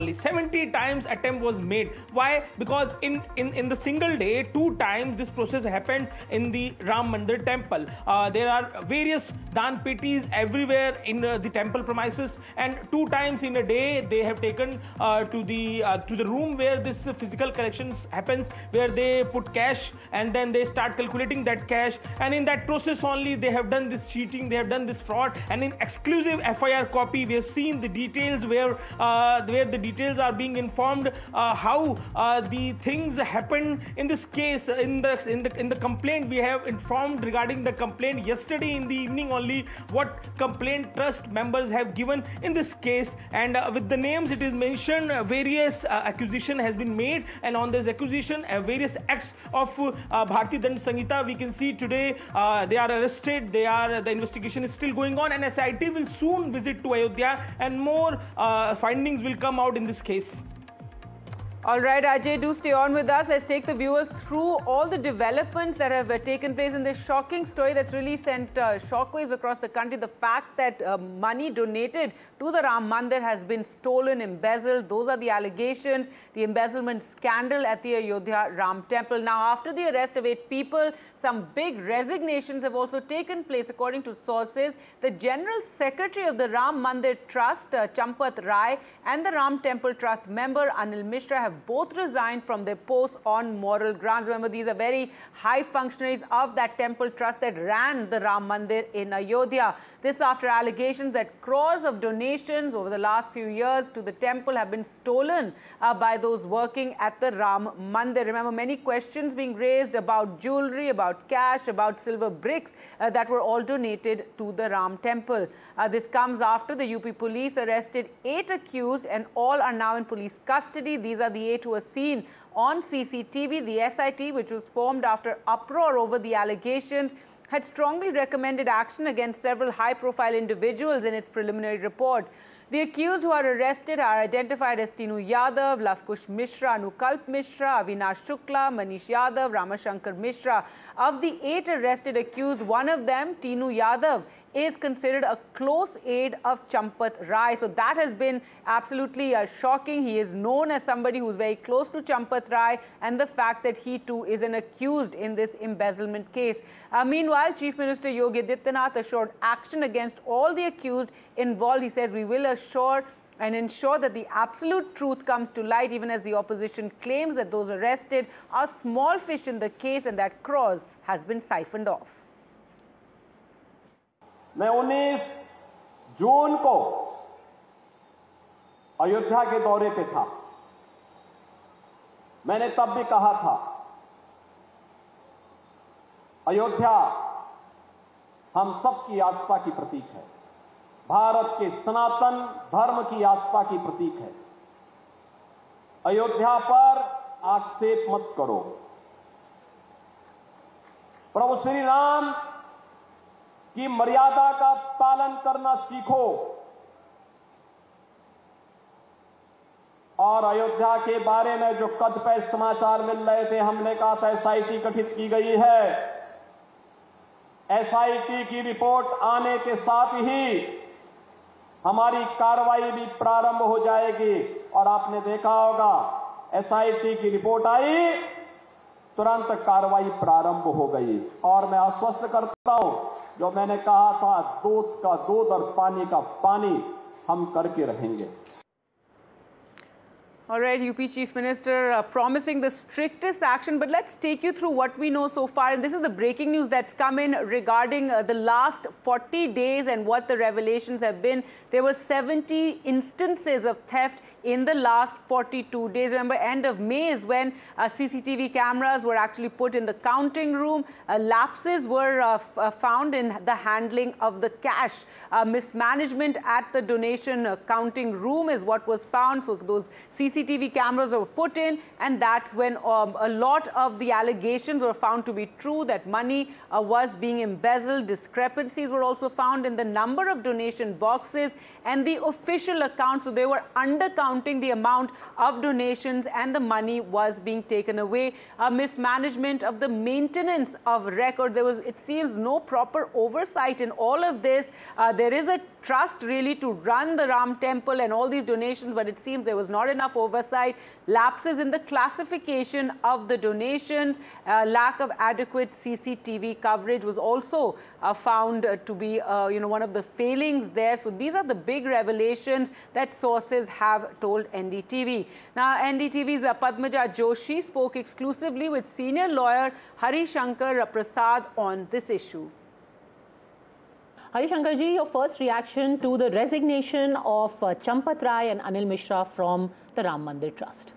70 times attempt was made. Why? Because in the single day, 2 times this process happened in the Ram Mandir temple. There are various dan petis everywhere in the temple premises, and 2 times in a day they have taken to the room where this physical collections happens, where they put cash and then they start calculating that cash, and in that process only they have done this cheating, they have done this fraud. And in exclusive FIR copy we have seen the details where the details are being informed how the things happen in this case. In the complaint, we have informed regarding the complaint yesterday in the evening only what complaint trust members have given in this case, and with the names it is mentioned various accusation has been made, and on this accusation various acts of Bharatiya Dand Sanhita we can see today they are arrested. The investigation is still going on, and SIT will soon visit to Ayodhya, and more findings will come out in this case. All right, Ajay, do stay on with us. Let's take the viewers through all the developments that have taken place in this shocking story that's really sent shockwaves across the country. The fact that money donated to the Ram Mandir has been stolen, embezzled. Those are the allegations, the embezzlement scandal at the Ayodhya Ram Temple. Now, after the arrest of 8 people, some big resignations have also taken place. According to sources, the General Secretary of the Ram Mandir Trust, Champat Rai, and the Ram Temple Trust member, Anil Mishra, have both resigned from their posts on moral grounds. Remember, these are very high functionaries of that temple trust that ran the Ram Mandir in Ayodhya. This after allegations that crores of donations over the last few years to the temple have been stolen by those working at the Ram Mandir. Remember, many questions being raised about jewelry, about cash, about silver bricks that were all donated to the Ram temple. This comes after the UP police arrested 8 accused, and all are now in police custody. These are the 8 who were seen on CCTV. The SIT, which was formed after uproar over the allegations, had strongly recommended action against several high-profile individuals in its preliminary report. The accused who are arrested are identified as Tinu Yadav, Lavkush Mishra, Anukalp Mishra, Avinash Shukla, Manish Yadav, Ramashankar Mishra. Of the 8 arrested accused, one of them, Tinu Yadav, is considered a close aide of Champat Rai. So that has been absolutely shocking. He is known as somebody who's very close to Champat Rai, and the fact that he too is an accused in this embezzlement case. Meanwhile, Chief Minister Yogi Adityanath assured action against all the accused involved. He said, we will assure and ensure that the absolute truth comes to light, even as the opposition claims that those arrested are small fish in the case and that crores has been siphoned off. मैं 19 जून को अयोध्या के दौरे पे था। मैंने तब भी कहा था, अयोध्या हम सबकी आस्था की प्रतीक है, भारत के सनातन धर्म की आस्था की प्रतीक है। अयोध्या पर आक्षेप मत करो। प्रभु श्री राम की मर्यादा का पालन करना सीखो, और अयोध्या के बारे में जो कदपे समाचार मिल रहे थे, हमने कहा था एसआईटी गठित की गई है। एसआईटी की रिपोर्ट आने के साथ ही हमारी कार्रवाई भी प्रारंभ हो जाएगी, और आपने देखा होगा एसआईटी की रिपोर्ट आई, तुरंत कार्रवाई प्रारंभ हो गई। और मैं आश्वस्त करता हूं, जो मैंने कहा था, दूध का दूध और पानी का पानी हम करके रहेंगे। All right, UP Chief Minister promising the strictest action, but let's take you through what we know so far. And this is the breaking news that's come in regarding the last 40 days and what the revelations have been. There were 70 instances of theft in the last 42 days. Remember, end of May is when CCTV cameras were actually put in the counting room. Lapses were found in the handling of the cash. Mismanagement at the donation counting room is what was found. So those CCTV CCTV cameras were put in, and that's when a lot of the allegations were found to be true, that money was being embezzled. Discrepancies were also found in the number of donation boxes and the official accounts. So they were undercounting the amount of donations and the money was being taken away. Mismanagement of the maintenance of record. There was, it seems, no proper oversight in all of this. There is a trust really to run the Ram temple and all these donations, but it seems there was not enough oversight. Lapses in the classification of the donations, lack of adequate CCTV coverage was also found to be one of the failings there. So these are the big revelations that sources have told NDTV. Now NDTV's Padmaja Joshi spoke exclusively with senior lawyer Hari Shankar Prasad on this issue. Hari Shankar ji, your first reaction to the resignation of Champat Rai and Anil Mishra from the Ram Mandir Trust?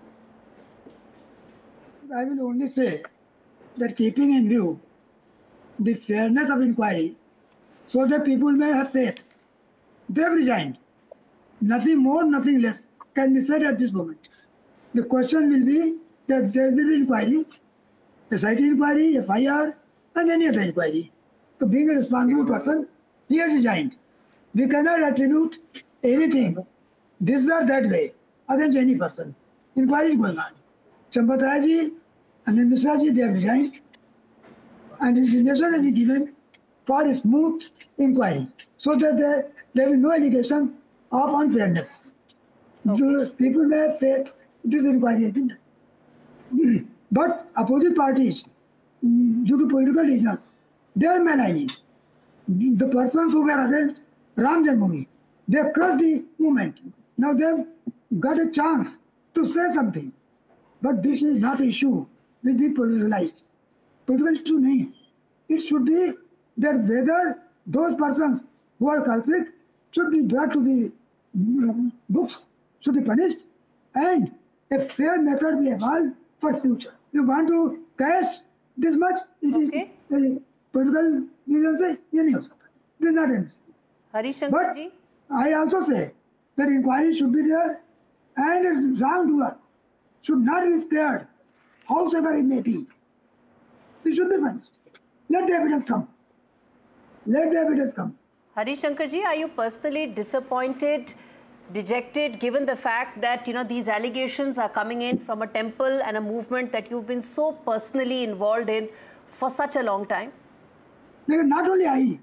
I will only say that keeping in view the fairness of inquiry, so that people may have faith, they have resigned. Nothing more, nothing less can be said at this moment. The question will be that there will be inquiry, SIT inquiry, FIR, and any other inquiry. So being a responsible person, he has resigned. We cannot attribute anything this way or that way against any person. Inquiry is going on. Champat Rai ji, Anil Mishra ji, they have resigned. And information has been given for a smooth inquiry, so that there will be no allegation of unfairness. Okay. People may have faith this inquiry has been done. But opposite parties, due to political reasons, they are maligning. The persons who were against Ram Janmabhoomi, they have crushed the movement. Now they have got a chance to say something. But this is not an issue which will be politicalized. Political issue nahi hai. It should be that whether those persons who are culprit should be brought to the books, should be punished, and a fair method be evolved for future. You want to cash this much, it is political reason say, ye nahi ho sakta. This is not necessary. Hari Shankar ji? I also say that inquiry should be there and a wrongdoer should not be spared, howsoever it may be. He should be punished. Let the evidence come. Let the evidence come. Hari Shankar ji, are you personally disappointed, dejected, given the fact that these allegations are coming in from a temple and a movement that you've been so personally involved in for such a long time? Not only I,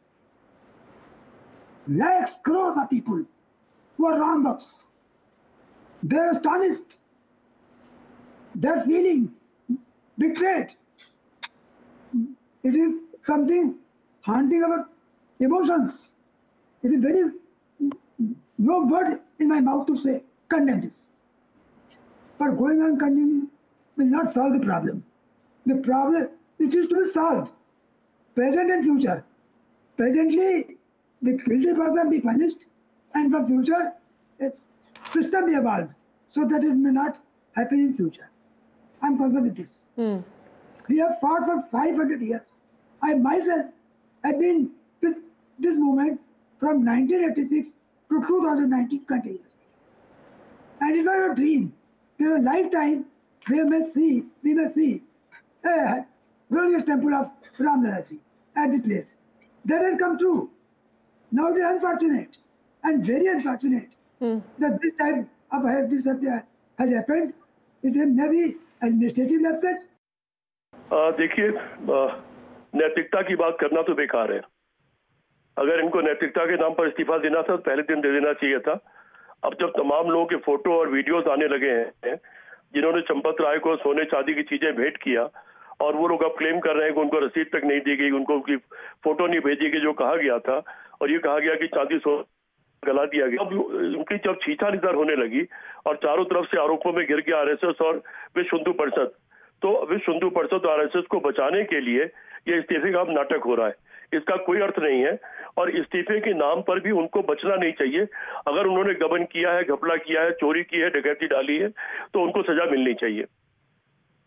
lakhs, crores of people who are wrong ups. They are astonished. They are feeling betrayed. It is something haunting our emotions. It is very, no word in my mouth to say, condemn this. But going on condemning will not solve the problem. The problem, it is to be solved, present and future. Presently, the guilty person be punished, and for future, a system be evolved, so that it may not happen in future. I am concerned with this. We have fought for 500 years. I myself have been with this movement from 1986 to 2019 continuously. And it was a dream. In a lifetime, we may see a glorious temple of Ram Lalla Ji at the place. That has come true. Now it is unfortunate and very unfortunate that this type of this has happened. It may be administrative lapses. देखिए, नैतिकता की बात करना तो बेकार है. अगर इनको नैतिकता के नाम पर इस्तीफा देना था तो पहले दिन दे देना चाहिए था. अब जब तमाम लोगों के फोटो और वीडियोस आने लगे हैं जिन्होंने चंपत राय को सोने चांदी की चीजें भेंट किया, और वो लोग अब क्लेम कर रहे हैं कि उनको रसीद तक नहीं दी गई, उनको फोटो नहीं भेजी गई जो कहा गया था, और ये कहा गया कि चांदी गला दिया गया. अब उनकी जब छीछा निदर होने लगी और चारों तरफ से आरोपों में घिर के आरएसएस और विश्व हिंदू परिषद, तो विश्व हिंदू परिषद और आरएसएस को बचाने के लिए ये इस्तीफे का नाटक हो रहा है. इसका कोई अर्थ नहीं है, और इस्तीफे के नाम पर भी उनको बचना नहीं चाहिए. अगर उन्होंने गबन किया है, घपला किया है, चोरी की है, डकैती डाली है, तो उनको सजा मिलनी चाहिए.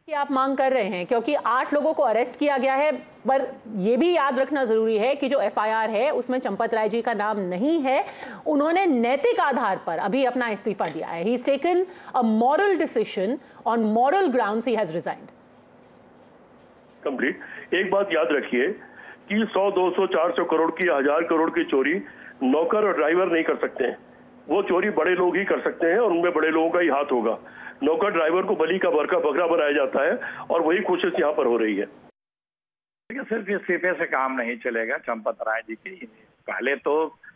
कि आप मांग कर रहे हैं, क्योंकि 8 लोगों को अरेस्ट किया गया है, पर यह भी याद रखना जरूरी है कि जो एफआईआर है उसमें चंपत राय जी का नाम नहीं है। उन्होंने नैतिक आधार पर अभी अपना इस्तीफा दिया है। He is taken a moral decision, on moral grounds he has रिजाइन्ड। Complete. एक बात याद रखिए कि 100, 200, 400 करोड़ की, 1000 करोड़ की चोरी नौकर और ड्राइवर नहीं कर सकते हैं। वो चोरी बड़े लोग ही कर सकते हैं और उनमें बड़े लोगों का ही हाथ होगा। नौकर ड्राइवर को बलि का बकरा बनाया जाता है और वही कोशिश यहाँ पर हो रही है। सिर्फ इस्तीफे से काम नहीं चलेगा चंपत राय जी की। पहले तो